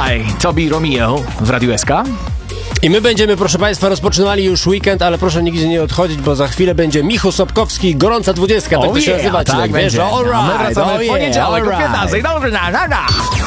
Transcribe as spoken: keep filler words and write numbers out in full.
Alright, Tobi Romeo w Radiu S K. I my będziemy, proszę Państwa, rozpoczynali już weekend, ale proszę nigdzie nie odchodzić, bo za chwilę będzie Michu Sobkowski, Gorąca Dwudziestka, tak Oh to się yeah, nazywa. tak Wiesz, będzie. all A my right, wracamy oh w poniedziałek yeah, o all right. piętnastej. Dobrze, na, na, na.